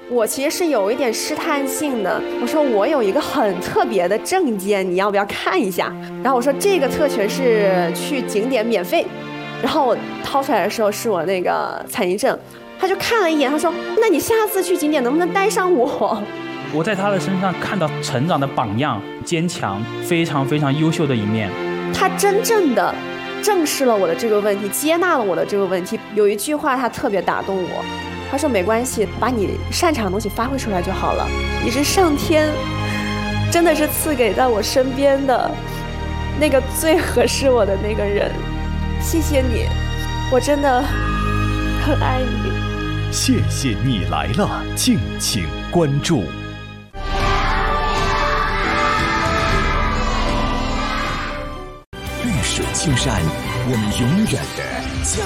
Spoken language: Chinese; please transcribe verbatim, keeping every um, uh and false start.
我其实是有一点试探性的，我说我有一个很特别的证件，你要不要看一下？然后我说这个特权是去景点免费，然后我掏出来的时候是我那个残疾证，他就看了一眼，他说那你下次去景点能不能带上我？ 我在他的身上看到成长的榜样，坚强，非常非常优秀的一面。 他真正的正视了我的这个问题，接纳了我的这个问题。有一句话他特别打动我，他说没关系，把你擅长的东西发挥出来就好了。你是上天真的是赐给在我身边的那个最合适我的那个人，谢谢你，我真的很爱你。 谢谢你来了，敬请关注。绿水青山，我们永远的